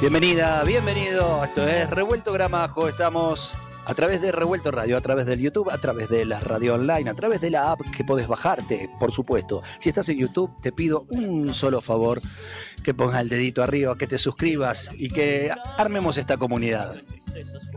Bienvenida, bienvenido. Esto es Revuelto Gramajo. Estamos a través de Revuelto Radio, a través del YouTube, a través de la radio online, a través de la app que podés bajarte, por supuesto. Si estás en YouTube, te pido un solo favor, que pongas el dedito arriba, que te suscribas y que armemos esta comunidad.